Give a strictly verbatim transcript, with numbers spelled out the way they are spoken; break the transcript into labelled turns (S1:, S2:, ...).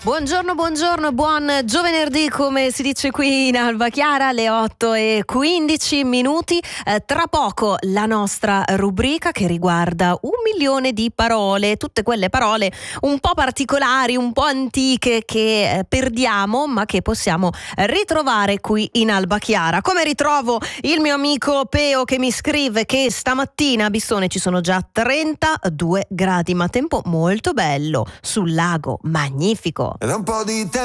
S1: Buongiorno, buongiorno, buon giovenerdì, come si dice qui in Alba Chiara, le otto e quindici minuti. Eh, tra poco la nostra rubrica che riguarda un milione di parole, tutte quelle parole un po' particolari, un po' antiche che eh, perdiamo ma che possiamo ritrovare qui in Alba Chiara. Come ritrovo il mio amico Peo che mi scrive che stamattina a Bissone ci sono già trentadue gradi, ma tempo molto bello sul lago, magnifico.
S2: Da un po' di tempo